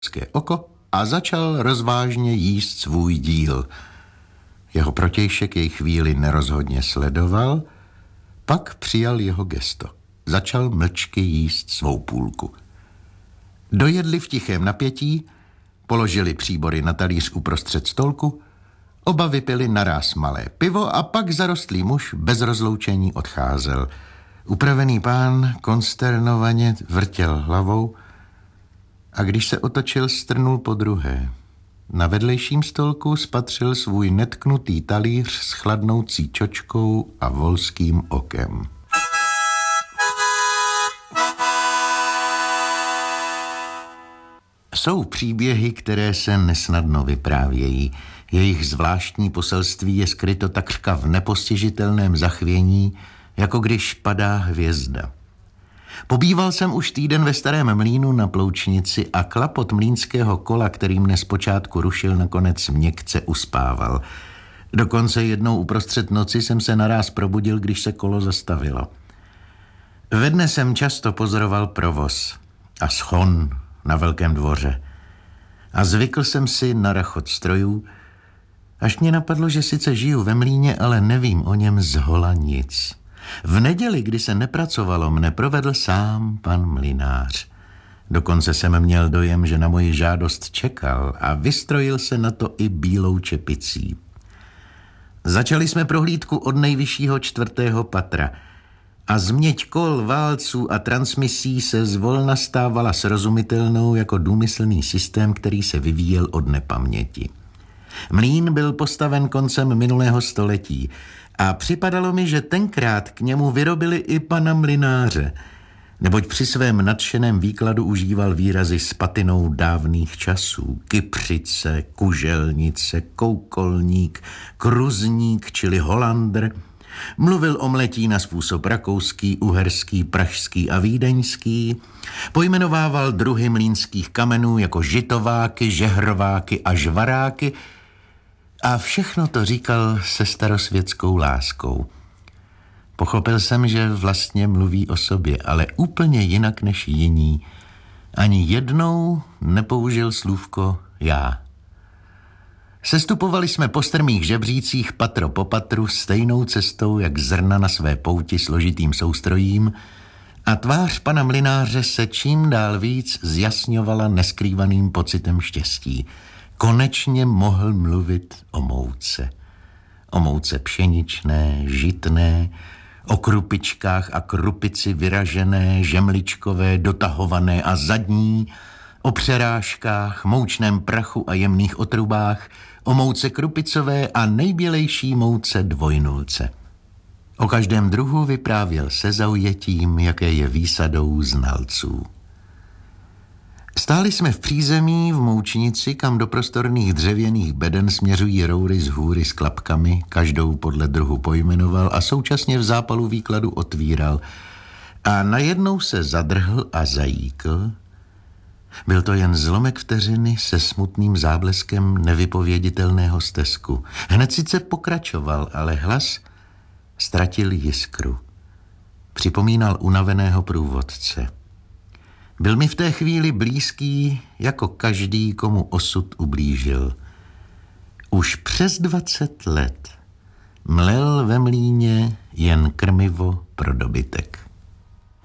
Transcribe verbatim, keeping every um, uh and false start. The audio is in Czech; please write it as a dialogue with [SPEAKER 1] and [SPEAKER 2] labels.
[SPEAKER 1] oko a začal rozvážně jíst svůj díl. Jeho protějšek jej chvíli nerozhodně sledoval, pak přijal jeho gesto. Začal mlčky jíst svou půlku. Dojedli v tichém napětí, položili příbory na talíř uprostřed stolku, oba vypili naráz malé pivo a pak zarostlý muž bez rozloučení odcházel. Upravený pán konsternovaně vrtěl hlavou a když se otočil, strnul po druhé. Na vedlejším stolku spatřil svůj netknutý talíř s chladnoucí čočkou a volským okem. Jsou příběhy, které se nesnadno vyprávějí. Jejich zvláštní poselství je skryto takřka v nepostižitelném zachvění, jako když padá hvězda. Pobýval jsem už týden ve Starém Mlýnu na Ploučnici a klapot mlýnského kola, který mne zpočátku rušil, nakonec měkce uspával. Dokonce jednou uprostřed noci jsem se naráz probudil, když se kolo zastavilo. Ve dne jsem často pozoroval provoz a schon na Velkém dvoře a zvykl jsem si na rachot strojů, až mě napadlo, že sice žiju ve mlýně, ale nevím o něm zhola nic. V neděli, kdy se nepracovalo, mne provedl sám pan mlynář. Dokonce jsem měl dojem, že na moji žádost čekal a vystrojil se na to i bílou čepicí. Začali jsme prohlídku od nejvyššího čtvrtého patra a změť kol, válců a transmisí se zvolna stávala srozumitelnou jako důmyslný systém, který se vyvíjel od nepaměti. Mlýn byl postaven koncem minulého století a připadalo mi, že tenkrát k němu vyrobili i pana mlynáře, neboť při svém nadšeném výkladu užíval výrazy s patinou dávných časů. Kypřice, kuželnice, koukolník, kruzník, čili holandr. Mluvil o mletí na způsob rakouský, uherský, pražský a vídeňský. Pojmenovával druhy mlýnských kamenů jako žitováky, žehrováky a žvaráky a všechno to říkal se starosvětskou láskou. Pochopil jsem, že vlastně mluví o sobě, ale úplně jinak než jiní. Ani jednou nepoužil slůvko já. Sestupovali jsme po strmých žebřících patro po patru stejnou cestou, jak zrna na své pouti složitým soustrojím a tvář pana mlynáře se čím dál víc zjasňovala neskrývaným pocitem štěstí. Konečně mohl mluvit o mouce. O mouce pšeničné, žitné, o krupičkách a krupici vyražené, žemličkové, dotahované a zadní, o přerážkách, moučném prachu a jemných otrubách, o mouce krupicové a nejbělejší mouce dvojnulce. O každém druhu vyprávěl se zaujetím, jaké je výsadou znalců. Stáli jsme v přízemí v Moučnici, kam do prostorných dřevěných beden směřují roury z hůry s klapkami, každou podle druhu pojmenoval a současně v zápalu výkladu otvíral. A najednou se zadrhl a zajíkl. Byl to jen zlomek vteřiny se smutným zábleskem nevypověditelného stesku. Hned sice pokračoval, ale hlas ztratil jiskru. Připomínal unaveného průvodce. Byl mi v té chvíli blízký, jako každý, komu osud ublížil. Už přes dvacet let mlel ve mlýně jen krmivo pro dobytek.